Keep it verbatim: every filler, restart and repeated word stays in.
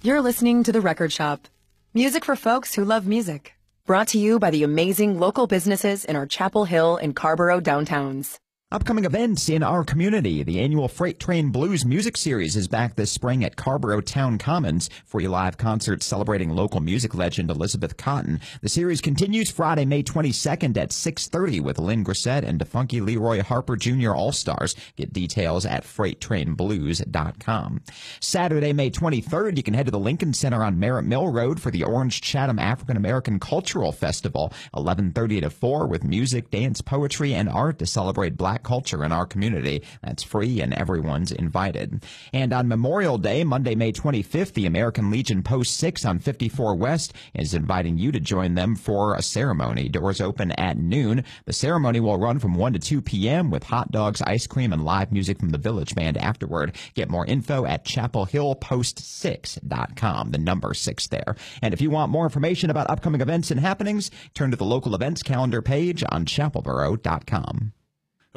You're listening to The Record Shop. Music for folks who love music. Brought to you by the amazing local businesses in our Chapel Hill and Carborough downtowns. Upcoming events in our community. The annual Freight Train Blues Music Series is back this spring at Carborough Town Commons for a live concert celebrating local music legend Elizabeth Cotten. The series continues Friday, May twenty-second at six thirty with Lynn Grissett and DeFunky Leroy Harper Junior All-Stars. Get details at freight train blues dot com. Saturday, May twenty-third, you can head to the Lincoln Center on Merritt Mill Road for the Orange Chatham African American Cultural Festival, eleven thirty to four, with music, dance, poetry, and art to celebrate Black culture in our community. That's free and everyone's invited. And on Memorial Day, Monday, May twenty-fifth, the American Legion Post six on fifty-four West is inviting you to join them for a ceremony. Doors open at noon. The ceremony will run from one to two p.m. with hot dogs, ice cream, and live music from the Village Band afterward. Get more info at chapel hill post six dot com, the number six there. And if you want more information about upcoming events and happenings, turn to the local events calendar page on chapel borough dot com.